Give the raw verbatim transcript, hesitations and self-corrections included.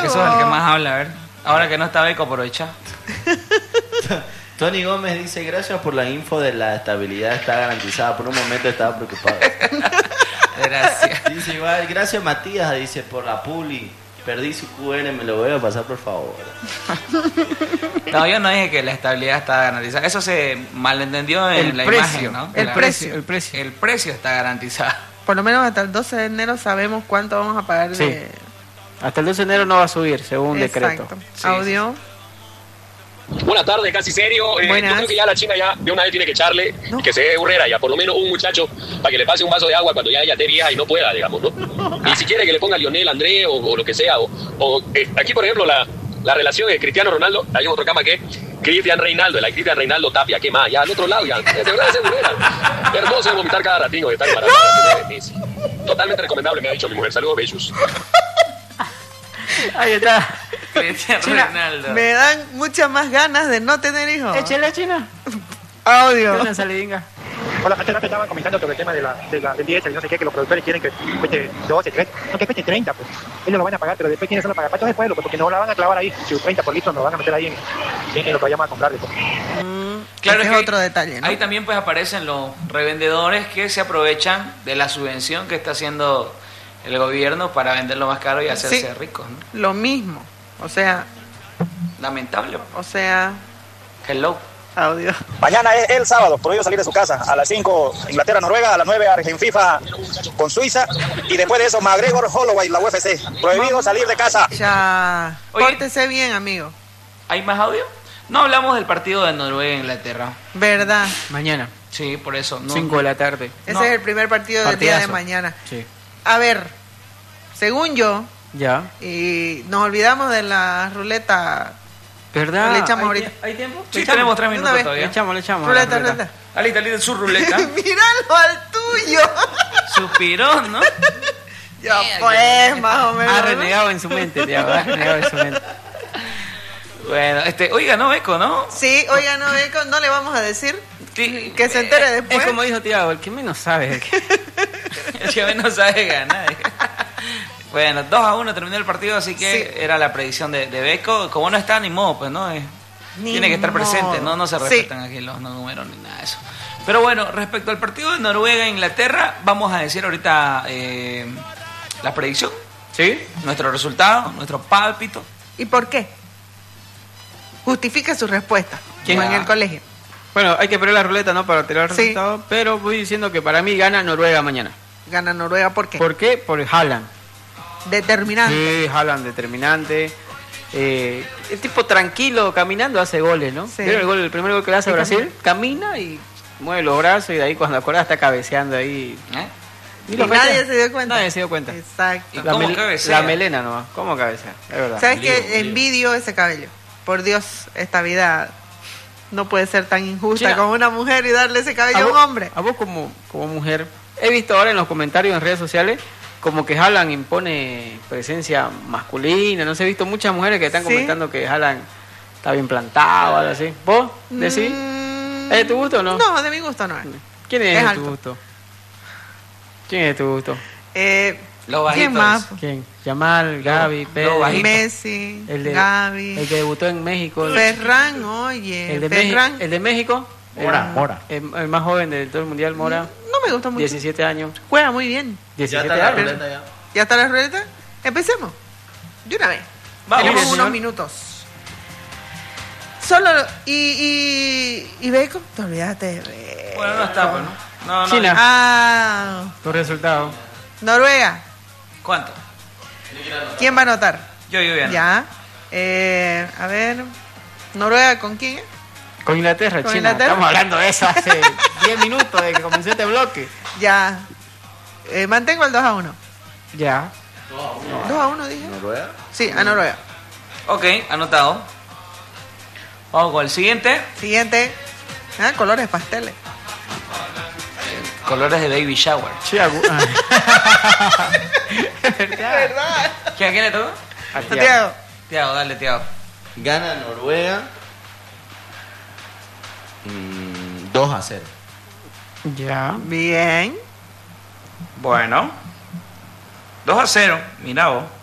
Eso es el que más habla, a ver. Ahora que no está Beco, aprovecha. Tony Gómez dice, gracias por la info de la estabilidad, está garantizada. Por un momento estaba preocupado. Gracias. Dice igual, gracias Matías, dice, por la publi. Perdí su Q R, me lo voy a pasar por favor. No, yo no dije que la estabilidad está garantizada. Eso se malentendió en El la precio, imagen, ¿no? el La- precio, el precio. El precio está garantizado. Por lo menos hasta el doce de enero sabemos cuánto vamos a pagar Sí. de... Hasta el doce de enero no va a subir, según Exacto. decreto. Sí, Audio. Buenas tardes, casi serio. Eh, Buenas. yo creo que ya la China ya de una vez tiene que echarle No. que se dé burrera ya, por lo menos un muchacho para que le pase un vaso de agua cuando ya ella esté vieja y no pueda, digamos, ¿no? Y si quiere que le ponga Lionel André o, o lo que sea. O, o, eh, aquí, por ejemplo, la, la relación de Cristiano Ronaldo, hay otro cama que Cristian Reinaldo, la Cristian Reinaldo Tapia, ¿qué más? Ya al otro lado, ya. De verdad, de burrera. Hermoso de vomitar cada ratito de estar embarazada. ¡No! Totalmente recomendable, me ha dicho mi mujer. Saludos, besos. Ahí está. Cristiano China, Ronaldo. me dan muchas más ganas de no tener hijos. Échale, China. Audio. Una salidinga. Hola, antes antes estaban comentando sobre el tema de la, de la, del diésel y no sé qué, que los productores quieren que cueste doce, trece, no que cueste treinta, pues. Ellos lo van a pagar, pero después quiénes van a pagar. Para todo el pueblo, pues, porque no la van a clavar ahí. Si treinta por litro nos van a meter ahí en, en, en lo que vayamos a comprar. Pues. Mm, Claro, ese es es que otro detalle, ¿no? Ahí también pues aparecen los revendedores que se aprovechan de la subvención que está haciendo el gobierno para venderlo más caro y hacerse Sí. ricos, ¿no? Lo mismo. O sea, Lamentable. o sea, Hello. audio. Mañana es el sábado, prohibido salir de su casa. A las cinco Inglaterra, Noruega, a las nueve Argentina FIFA con Suiza. Y después de eso McGregor, Holloway, la U F C. Prohibido salir de casa. Ya. Oye. Pórtese bien, amigo. ¿Hay más audio? No hablamos del partido de Noruega e Inglaterra. ¿Verdad? Mañana, Sí, por eso. No. cinco de la tarde. Ese No. es el primer partido del día de Partidazo. mañana. Sí. A ver, según yo, Ya. y nos olvidamos de la ruleta. ¿Verdad? Le echamos ¿Hay, ahorita. ¿Hay tiempo? Sí, Le echamos. tenemos tres De una minutos vez. Le todavía. echamos, le echamos. a la Ruleta, ruleta. Alita, alita, su ruleta. Míralo al tuyo. Suspirón, ¿no? Ya Mierda. pues, más o menos. Ha ¿no? renegado en su mente, Tiago. Ha renegado en su mente. Bueno, este, oiga, no, Eco, ¿no? Sí, oiga, no, Eco, no le vamos a decir Sí, que se entere después. Es como dijo Tiago, el que menos sabe. El que... el que menos sabe ganar. Bueno, dos a uno terminó el partido, así que Sí. era la predicción de, de Beco. Como no está, ni modo, pues, ¿no? Es- Ni tiene que estar modo. presente, ¿no? No se Sí. respetan aquí los números ni nada de eso. Pero bueno, respecto al partido de Noruega e Inglaterra, vamos a decir ahorita eh, la predicción, ¿Sí? nuestro resultado, nuestro pálpito. ¿Y por qué? Justifique su respuesta. ¿Quién? Como en el colegio. Bueno, hay que esperar la ruleta, ¿no? Para tirar el Sí. resultado. Pero voy diciendo que para mí gana Noruega mañana. Gana Noruega, ¿por qué? ¿Por qué? Por Haaland. Determinante. Sí, Haaland determinante. Eh, el tipo tranquilo, caminando, hace goles, ¿no? Sí. ¿Vieron el, gol, el primer gol que le hace a Sí, Brasil? Camina y mueve los brazos y de ahí cuando acuerda está cabeceando ahí. ¿eh? Y lo nadie mete. se dio cuenta. Nadie se dio cuenta. Exacto. ¿Y cómo cabecea? La melena nomás. ¿Cómo cabecea? Es verdad. ¿Sabes Lío, qué? lío. Envidio ese cabello. Por Dios, esta vida no puede ser tan injusta China, como una mujer y darle ese cabello a, vos, un hombre. a vos como, como mujer, he visto ahora en los comentarios en redes sociales como que Haaland impone presencia masculina. No sé, he visto muchas mujeres que están ¿Sí? comentando que Haaland está bien plantado o algo así. ¿Vos decís? Mm, ¿Es de tu gusto o no? No, de mi gusto no es. ¿Quién es, Es de alto. tu gusto? ¿Quién es de tu gusto? Eh, Los ¿Quién bajitos. más? ¿Quién? Yamal, Gaby, Los Pedro, bajitos. Messi, el de, Gaby, el que debutó en México. El, Ferran, oye, el de, Ferran. México, el de México. Mora, el, Mora. El, el más joven de todo el mundial, Mora. No me gusta mucho. diecisiete años. Juega muy bien. Ya diecisiete está la años. ruleta ya. ¿Ya está la ruleta? Empecemos. De una vez. Vamos. Tenemos Mire, unos señor. minutos. Solo. Y. Y. ¿Y Beco? Te olvidaste de Beco. Bueno, no está, pues, ¿no? No, no. China. Ah. Tu resultado. Noruega. ¿Cuánto? ¿Quién va a anotar? Yo, yo, ya. Ya. Eh, a ver. ¿Noruega con quién? Con Inglaterra, Con China. Inglaterra. Estamos hablando de eso hace diez minutos de que comenzó este bloque. Ya. Eh, mantengo el dos a uno. Ya. dos a uno dije. ¿Noruega? Sí, a Noruega. Ok, anotado. Vamos con el siguiente. Siguiente. Ah, colores pasteles. Colores de baby shower. Chiago. ¿Verdad? ¿Quién, ¿A quién le tocó? A Tiago. Santiago. Tiago, dale, Tiago. Gana Noruega mm, dos a cero. Ya. Bien. Bueno. dos a cero. Mira vos.